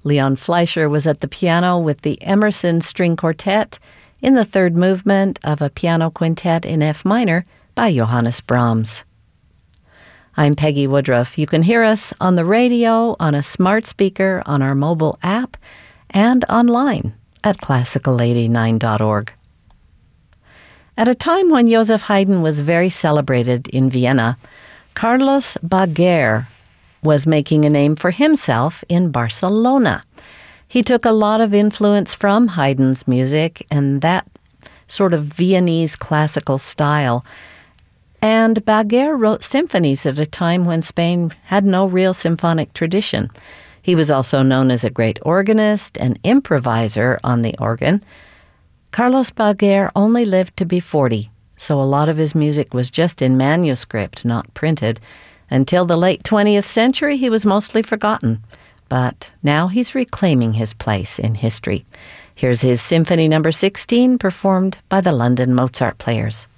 Leon Fleischer was at the piano with the Emerson String Quartet in the third movement of a piano quintet in F minor by Johannes Brahms. I'm Peggy Woodruff. You can hear us on the radio, on a smart speaker, on our mobile app, and online at classical89.org. At a time when Joseph Haydn was very celebrated in Vienna, Carlos Baguer was making a name for himself in Barcelona. He took a lot of influence from Haydn's music and that sort of Viennese classical style. And Baguer wrote symphonies at a time when Spain had no real symphonic tradition. He was also known as a great organist and improviser on the organ. Carlos Baguer only lived to be 40, so a lot of his music was just in manuscript, not printed. Until the late 20th century, he was mostly forgotten. But now he's reclaiming his place in history. Here's his Symphony No. 16, performed by the London Mozart Players.